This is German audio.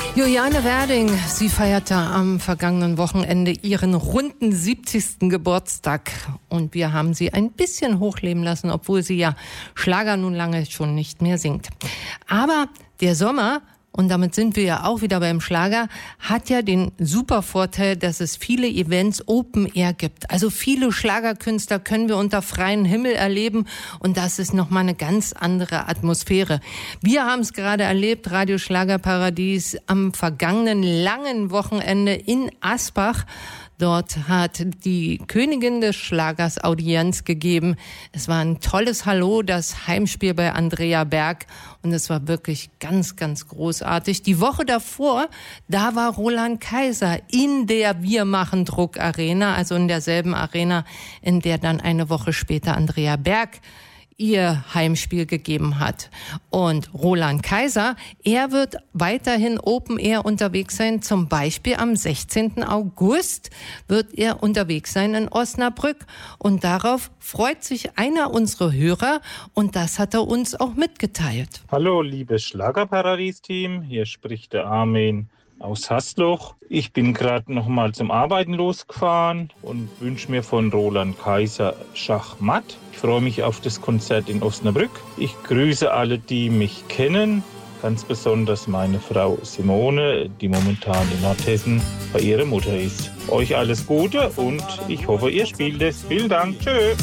Juliane Werding, sie feierte am vergangenen Wochenende ihren runden 70. Geburtstag. Und wir haben sie ein bisschen hochleben lassen, obwohl sie ja Schlager nun lange schon nicht mehr singt. Aber der Sommer, und damit sind wir ja auch wieder beim Schlager, hat ja den super Vorteil, dass es viele Events Open Air gibt. Also viele Schlagerkünstler können wir unter freiem Himmel erleben und das ist nochmal eine ganz andere Atmosphäre. Wir haben es gerade erlebt, Radio Schlagerparadies am vergangenen langen Wochenende in Asbach. Dort hat die Königin des Schlagers Audienz gegeben. Es war ein tolles Hallo, das Heimspiel bei Andrea Berg. Und es war wirklich ganz, ganz großartig. Die Woche davor, da war Roland Kaiser in der Wir machen Druck Arena, also in derselben Arena, in der dann eine Woche später Andrea Berg ihr Heimspiel gegeben hat. Und Roland Kaiser, er wird weiterhin Open Air unterwegs sein. Zum Beispiel am 16. August wird er unterwegs sein in Osnabrück. Und darauf freut sich einer unserer Hörer und das hat er uns auch mitgeteilt. Hallo, liebes Schlagerparadies-Team, hier spricht der Armin aus Hasloch. Ich bin gerade noch mal zum Arbeiten losgefahren und wünsche mir von Roland Kaiser Schachmatt. Ich freue mich auf das Konzert in Osnabrück. Ich grüße alle, die mich kennen, ganz besonders meine Frau Simone, die momentan in Nordhessen bei ihrer Mutter ist. Euch alles Gute und ich hoffe, ihr spielt es. Vielen Dank. Tschö.